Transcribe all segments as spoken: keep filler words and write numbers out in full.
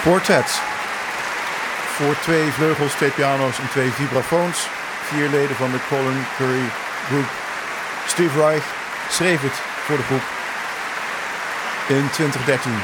Quartet. Voor twee vleugels, twee piano's en twee vibrafoons. Vier leden van de Colin Currie Group. Steve Reich schreef het voor de groep in twintig dertien.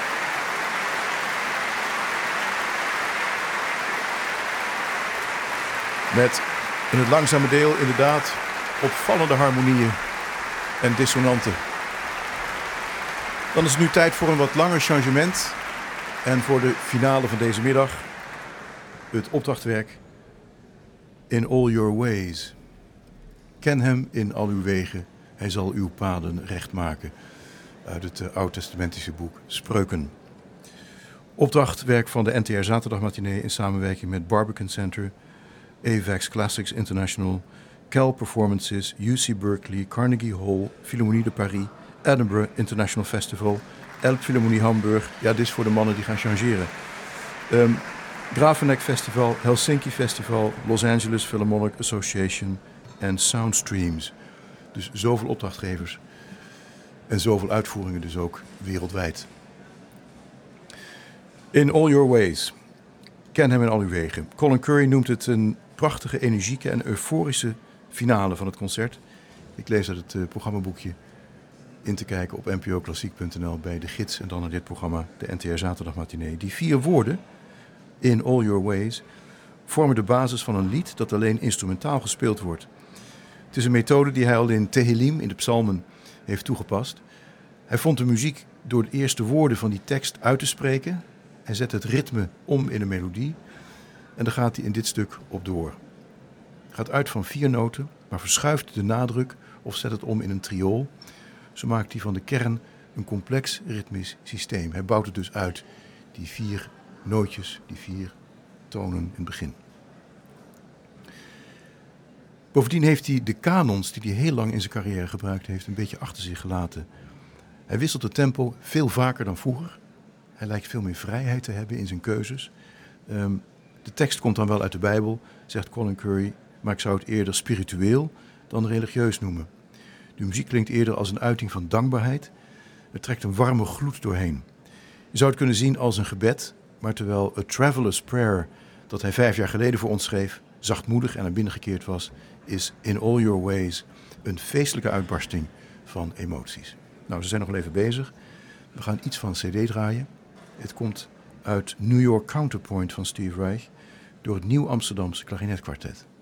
Met in het langzame deel inderdaad opvallende harmonieën en dissonanten. Dan is het nu tijd voor een wat langer changement. En voor de finale van deze middag het opdrachtwerk In All Your Ways. Ken hem in al uw wegen, hij zal uw paden recht maken. Uit het uh, oud-testamentische boek Spreuken. Opdrachtwerk van de N T R Zaterdagmatinee in samenwerking met Barbican Center, Avex Classics International, Cal Performances, U C Berkeley, Carnegie Hall, Philharmonie de Paris, Edinburgh International Festival, Elbphilharmonie Hamburg. Ja, dit is voor de mannen die gaan changeren. Um, Gravenek Festival, Helsinki Festival, Los Angeles Philharmonic Association en Soundstreams. Dus zoveel opdrachtgevers en zoveel uitvoeringen dus ook wereldwijd. In All Your Ways. Ken hem in al uw wegen. Colin Currie noemt het een prachtige, energieke en euforische finale van het concert. Ik lees uit het uh, programmaboekje in te kijken op n p o klassiek punt n l bij de gids en dan naar dit programma, de N T R Zaterdagmatinee. Die vier woorden, In All Your Ways, vormen de basis van een lied dat alleen instrumentaal gespeeld wordt. Het is een methode die hij al in Tehillim, in de psalmen, heeft toegepast. Hij vond de muziek door de eerste woorden van die tekst uit te spreken. Hij zet het ritme om in een melodie en daar gaat hij in dit stuk op door. Gaat uit van vier noten, maar verschuift de nadruk of zet het om in een triool. Zo maakt hij van de kern een complex ritmisch systeem. Hij bouwt het dus uit, die vier nootjes, die vier tonen in het begin. Bovendien heeft hij de kanons die hij heel lang in zijn carrière gebruikt heeft een beetje achter zich gelaten. Hij wisselt het tempo veel vaker dan vroeger. Hij lijkt veel meer vrijheid te hebben in zijn keuzes. Um, de tekst komt dan wel uit de Bijbel, zegt Colin Currie, maar ik zou het eerder spiritueel dan religieus noemen. De muziek klinkt eerder als een uiting van dankbaarheid. Er trekt een warme gloed doorheen. Je zou het kunnen zien als een gebed, maar terwijl A Traveler's Prayer, dat hij vijf jaar geleden voor ons schreef, zachtmoedig en naar binnen gekeerd was, is In All Your Ways een feestelijke uitbarsting van emoties. Nou, ze zijn nog wel even bezig. We gaan iets van C D draaien. Het komt uit New York Counterpoint van Steve Reich door het Nieuw Amsterdamse Klarinetkwartet.